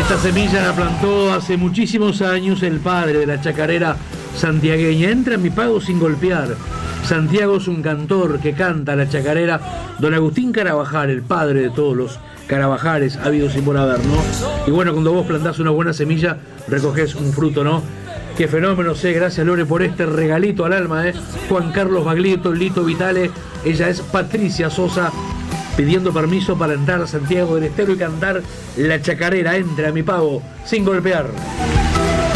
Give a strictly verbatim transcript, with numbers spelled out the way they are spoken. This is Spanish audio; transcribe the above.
Esta semilla la plantó hace muchísimos años el padre de la chacarera santiagueña. Entra en mi pago sin golpear. Santiago es un cantor que canta la chacarera. Don Agustín Carabajal, el padre de todos los Carabajares habidos y por haber, ¿no? Y bueno, cuando vos plantás una buena semilla, recogés un fruto, ¿no? Qué fenómeno, sé, gracias Lore por este regalito al alma, ¿eh? Juan Carlos Baglietto, Lito Vitale, ella es Patricia Sosa, pidiendo permiso para entrar a Santiago del Estero y cantar la chacarera. Entre a mi pago sin golpear.